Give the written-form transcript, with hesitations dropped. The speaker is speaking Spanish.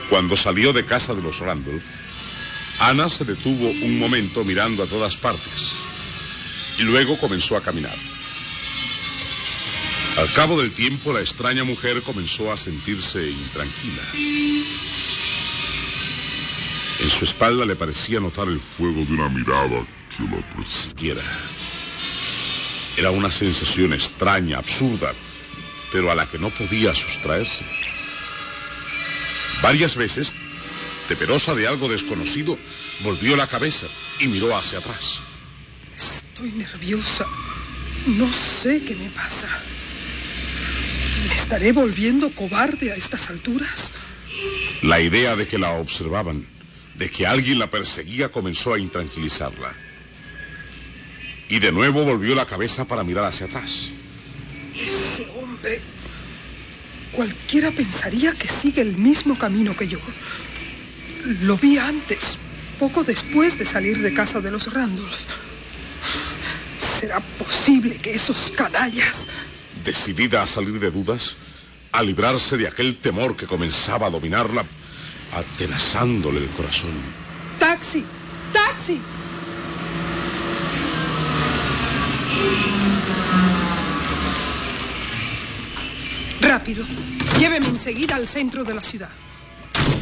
Cuando salió de casa de los Randolph, Ana se detuvo un momento mirando a todas partes y luego comenzó a caminar. Al cabo del tiempo, la extraña mujer comenzó a sentirse intranquila. En su espalda le parecía notar el fuego de una mirada que la persiguiera. Era una sensación extraña, absurda, pero a la que no podía sustraerse. Varias veces, temerosa de algo desconocido, volvió la cabeza y miró hacia atrás. Estoy nerviosa. No sé qué me pasa. ¿Me estaré volviendo cobarde a estas alturas? La idea de que la observaban, de que alguien la perseguía, comenzó a intranquilizarla. Y de nuevo volvió la cabeza para mirar hacia atrás. Ese hombre... Cualquiera pensaría que sigue el mismo camino que yo. Lo vi antes, poco después de salir de casa de los Randolph. ¿Será posible que esos canallas... Decidida a salir de dudas, a librarse de aquel temor que comenzaba a dominarla, atenazándole el corazón. ¡Taxi! ¡Taxi! Rápido, lléveme enseguida al centro de la ciudad.